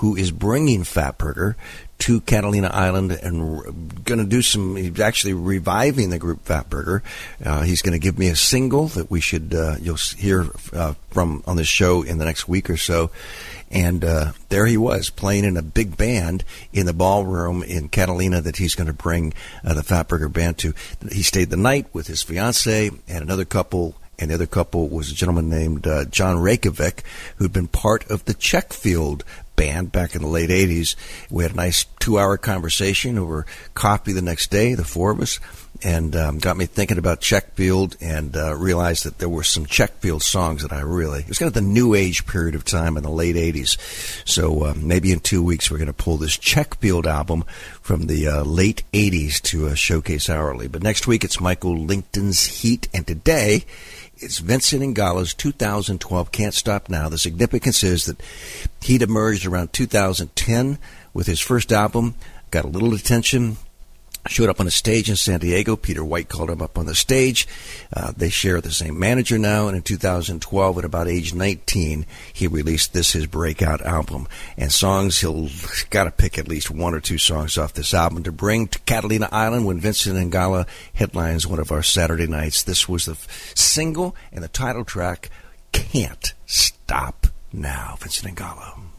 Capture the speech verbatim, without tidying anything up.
who is bringing Fatburger to Catalina Island and going to do some, he's actually reviving the group Fatburger. Uh, he's going to give me a single that we should, uh, you'll hear uh, from on this show in the next week or so. And uh, there he was, playing in a big band in the ballroom in Catalina that he's going to bring uh, the Fatburger band to. He stayed the night with his fiancée and another couple, and the other couple was a gentleman named uh, John Reykjavik, who'd been part of the Checkfield band back in the late eighties. We had a nice two-hour conversation over coffee the next day, the four of us, and um, got me thinking about Checkfield, and uh, realized that there were some Checkfield songs that I really, it was kind of the new age period of time in the late eighties. So uh, maybe in two weeks we're going to pull this Checkfield album from the uh, late eighties to uh, showcase hourly. But next week it's Michael Lington's Heat, and today it's Vincent Ingalla's two thousand twelve Can't Stop Now. The significance is that he'd emerged around two thousand ten with his first album, got a little attention, showed up on a stage in San Diego. Peter White called him up on the stage. Uh, they share the same manager now, and in two thousand twelve, at about age nineteen, he released this, his breakout album. And songs, he'll got to pick at least one or two songs off this album to bring to Catalina Island when Vincent Ingalla headlines one of our Saturday nights. This was the f- single and the title track, Can't Stop Now. Vincent Ingalla.